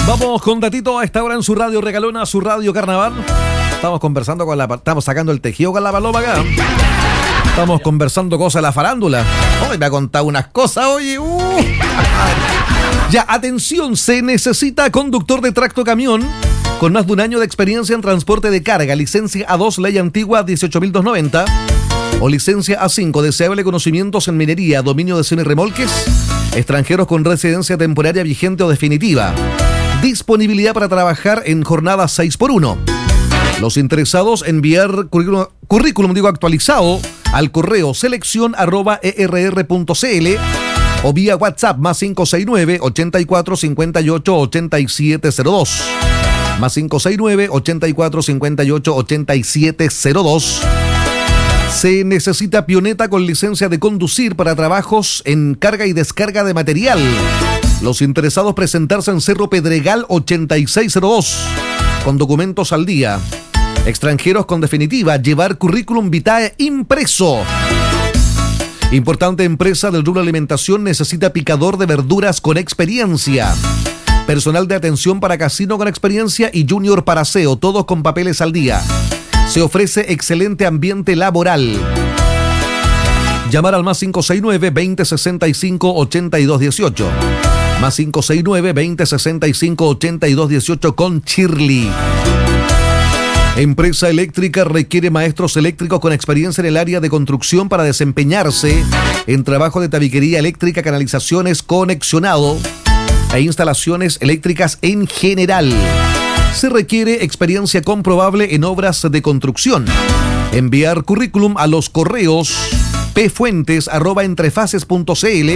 Vamos con Datito a esta hora en su radio regalona, su radio carnaval. Estamos conversando estamos sacando el tejido con la paloma acá. Estamos conversando cosas de la farándula. Hoy me ha contado unas cosas, oye. Ya, atención, se necesita conductor de tracto camión con más de un año de experiencia en transporte de carga, licencia A2, ley antigua 18.290, o licencia A5, deseable conocimientos en minería, dominio de semi-remolques, extranjeros con residencia temporaria vigente o definitiva. Disponibilidad para trabajar en jornada 6x1. Los interesados enviar currículum actualizado al correo selección@err.cl o vía WhatsApp +569 84 58 8702. +569 84 58 8702. Se necesita pioneta con licencia de conducir para trabajos en carga y descarga de material. Los interesados presentarse en Cerro Pedregal 8602 con documentos al día. Extranjeros con definitiva, llevar currículum vitae impreso. Importante empresa del rubro alimentación necesita picador de verduras con experiencia. Personal de atención para casino con experiencia y junior para aseo, todos con papeles al día. Se ofrece excelente ambiente laboral. Llamar al +569 2065 8218. +569 2065 8218 con Shirley. Empresa eléctrica requiere maestros eléctricos con experiencia en el área de construcción para desempeñarse en trabajo de tabiquería eléctrica, canalizaciones, conexionado e instalaciones eléctricas en general. Se requiere experiencia comprobable en obras de construcción. Enviar currículum a los correos pfuentes@entrefaces.cl,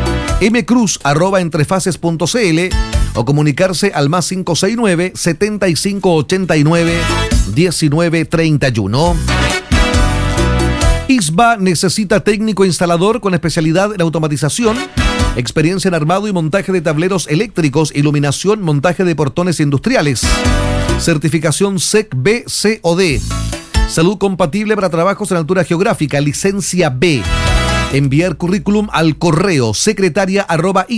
mcruz@entrefaces.cl o comunicarse al +569 7589 1931. ISBA necesita técnico instalador con especialidad en automatización, experiencia en armado y montaje de tableros eléctricos, iluminación, montaje de portones industriales. Certificación SEC B, C o D. Salud compatible para trabajos en altura geográfica, licencia B. Enviar currículum al correo secretaria@